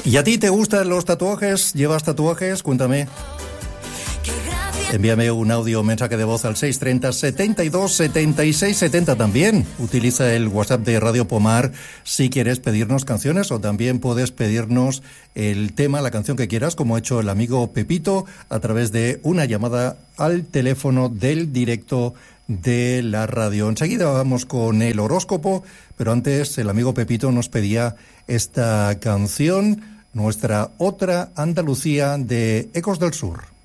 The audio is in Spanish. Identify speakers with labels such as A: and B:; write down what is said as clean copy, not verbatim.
A: ¿Y a ti te gustan los tatuajes? ¿Llevas tatuajes? Cuéntame. Envíame un audio o mensaje de voz al 630 72 76 70 también. Utiliza el WhatsApp de Radio Pomar si quieres pedirnos canciones, o también puedes pedirnos el tema, la canción que quieras, como ha hecho el amigo Pepito, a través de una llamada al teléfono del directo de la radio. Enseguida vamos con el horóscopo, pero antes el amigo Pepito nos pedía esta canción, nuestra otra Andalucía, de Ecos del Sur.